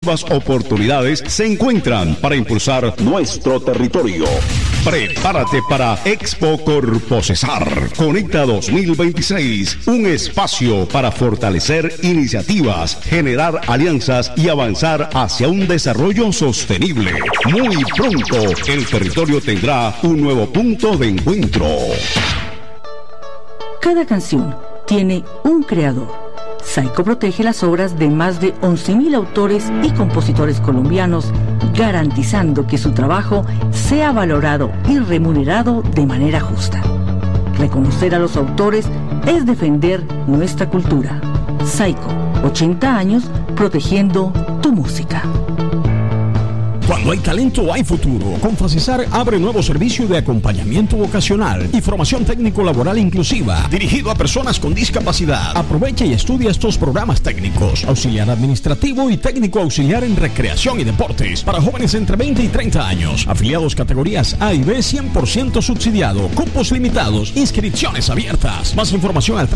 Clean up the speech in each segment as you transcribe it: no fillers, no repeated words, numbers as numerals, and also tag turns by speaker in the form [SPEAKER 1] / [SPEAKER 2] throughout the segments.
[SPEAKER 1] nuevas oportunidades se encuentran para impulsar nuestro territorio. Prepárate para Expo Corpocesar Conecta 2026, un espacio para fortalecer iniciativas, generar alianzas y avanzar hacia un desarrollo sostenible. Muy pronto, el territorio tendrá un nuevo punto de encuentro.
[SPEAKER 2] Cada canción tiene un creador. Saico protege las obras de más de 11.000 autores y compositores colombianos, garantizando que su trabajo sea valorado y remunerado de manera justa. Reconocer a los autores es defender nuestra cultura. Saico, 80 años protegiendo tu música.
[SPEAKER 3] Cuando hay talento, hay futuro. Con Facesar abre nuevo servicio de acompañamiento vocacional y formación técnico-laboral inclusiva, dirigido a personas con discapacidad. Aprovecha y estudia estos programas técnicos: auxiliar administrativo y técnico auxiliar en recreación y deportes, para jóvenes entre 20 y 30 años. Afiliados categorías A y B, 100% subsidiado. Cupos limitados. Inscripciones abiertas. Más información al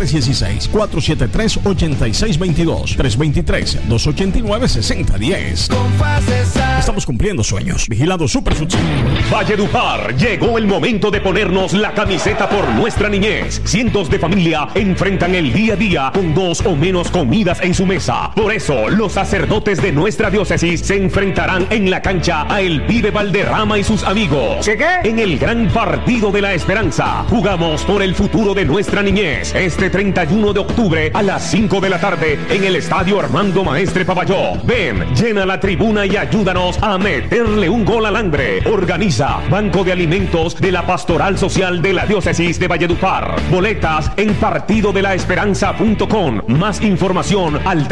[SPEAKER 3] 316-473-8622. 323-289-6010. Estamos cumpliendo sueños. Vigilando Super Subsidio.
[SPEAKER 4] Valledupar, llegó el momento de ponernos la camiseta por nuestra niñez. Cientos de familias enfrentan el día a día con 2 o menos comidas en su mesa. Por eso, los sacerdotes de nuestra diócesis se enfrentarán en la cancha a El Vive Valderrama y sus amigos. ¿Qué? En el gran partido de la esperanza. Jugamos por el futuro de nuestra niñez. Este 31 de octubre a las 5 de la tarde en el Estadio Armando Maestre Pavalló. Ven, llena la tribuna y ayúdanos a meterle un gol al hambre. Organiza Banco de Alimentos de la Pastoral Social de la Diócesis de Valledupar. Boletas en partidodelaesperanza.com. Más información al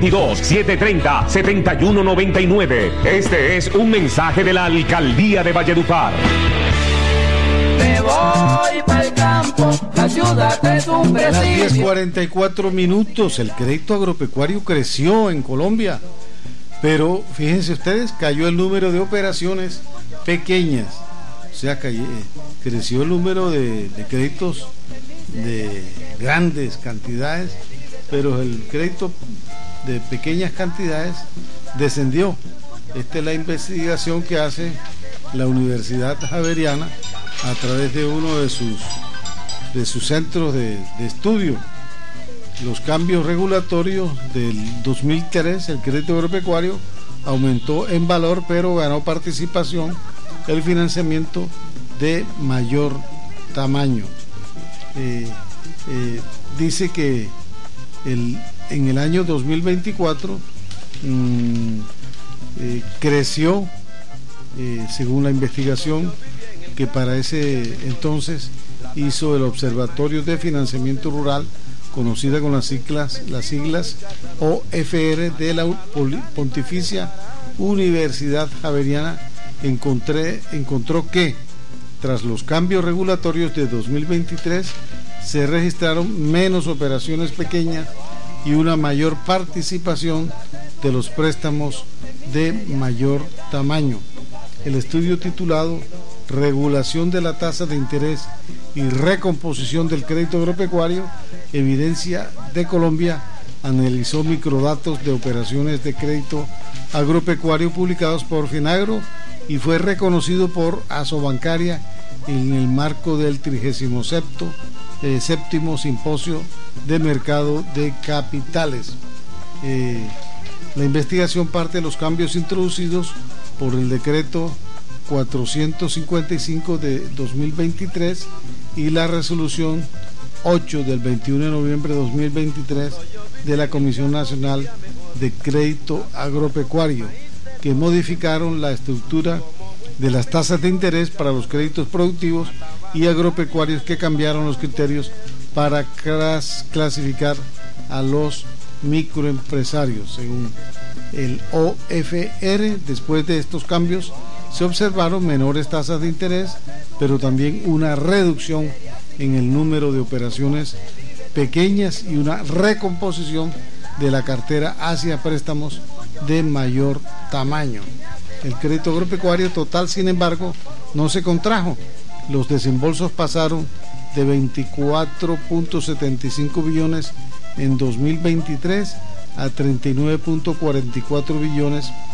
[SPEAKER 4] 322-730-7199. Este es un mensaje de la Alcaldía de Valledupar.
[SPEAKER 5] Me voy para el campo, la ciudad es un presidio.
[SPEAKER 6] Las 10:44 minutos. El crédito agropecuario creció en Colombia, pero fíjense ustedes, cayó el número de operaciones pequeñas. O sea, creció el número de créditos de grandes cantidades, pero el crédito de pequeñas cantidades descendió. Esta es la investigación que hace la Universidad Javeriana a través de uno de sus centros de estudio. Los cambios regulatorios del 2003, el crédito agropecuario aumentó en valor, pero ganó participación el financiamiento de mayor tamaño. Dice que en el año 2024 creció, según la investigación que para ese entonces hizo el Observatorio de Financiamiento Rural, conocida con las siglas OFR de la Pontificia Universidad Javeriana, encontró que tras los cambios regulatorios de 2023 se registraron menos operaciones pequeñas y una mayor participación de los préstamos de mayor tamaño. El estudio titulado Regulación de la tasa de interés y recomposición del crédito agropecuario, Evidencia de Colombia, analizó microdatos de operaciones de crédito agropecuario publicados por Finagro y fue reconocido por Asobancaria en el marco del 37º Simposio de Mercado de Capitales. La investigación parte de los cambios introducidos por el decreto 455 de 2023 y la resolución 8 del 21 de noviembre de 2023 de la Comisión Nacional de Crédito Agropecuario, que modificaron la estructura de las tasas de interés para los créditos productivos y agropecuarios, que cambiaron los criterios para clasificar a los microempresarios. Según el OFR, después de estos cambios se observaron menores tasas de interés, pero también una reducción en el número de operaciones pequeñas y una recomposición de la cartera hacia préstamos de mayor tamaño. El crédito agropecuario total, sin embargo, no se contrajo. Los desembolsos pasaron de 24.75 billones en 2023 a 39.44 billones